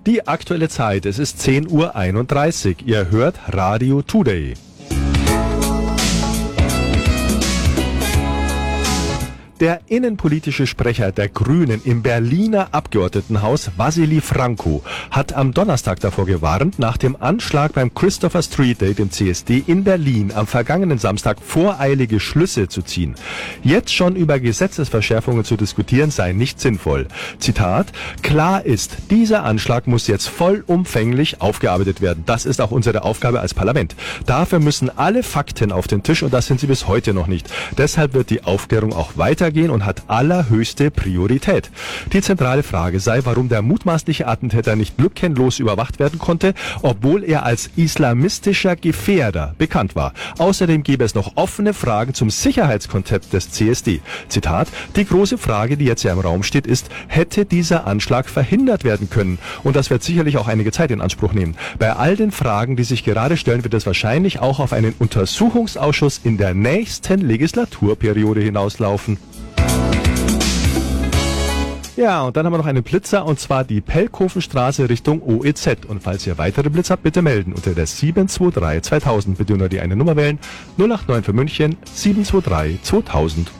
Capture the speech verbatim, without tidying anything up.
Die aktuelle Zeit, es ist zehn Uhr einunddreißig. Ihr hört Radio Today. Der innenpolitische Sprecher der Grünen im Berliner Abgeordnetenhaus, Wassily Franko, hat am Donnerstag davor gewarnt, nach dem Anschlag beim Christopher Street Day, dem C S D in Berlin, am vergangenen Samstag voreilige Schlüsse zu ziehen. Jetzt schon über Gesetzesverschärfungen zu diskutieren, sei nicht sinnvoll. Zitat: Klar ist, dieser Anschlag muss jetzt vollumfänglich aufgearbeitet werden. Das ist auch unsere Aufgabe als Parlament. Dafür müssen alle Fakten auf den Tisch und das sind sie bis heute noch nicht. Deshalb wird die Aufklärung auch weitergehen und hat allerhöchste Priorität. Die zentrale Frage sei, warum der mutmaßliche Attentäter nicht lückenlos überwacht werden konnte, obwohl er als islamistischer Gefährder bekannt war. Außerdem gäbe es noch offene Fragen zum Sicherheitskonzept des C S D. Zitat: Die große Frage, die jetzt ja im Raum steht, ist, hätte dieser Anschlag verhindert werden können? Und das wird sicherlich auch einige Zeit in Anspruch nehmen. Bei all den Fragen, die sich gerade stellen, wird es wahrscheinlich auch auf einen Untersuchungsausschuss in der nächsten Legislaturperiode hinauslaufen. Ja, und dann haben wir noch einen Blitzer, und zwar die Pelkhofenstraße Richtung O E Z. Und falls ihr weitere Blitzer habt, bitte melden unter der sieben zwei drei zweitausend. Bitte nur die eine Nummer wählen. null acht neun für München, sieben zwei drei zweitausend.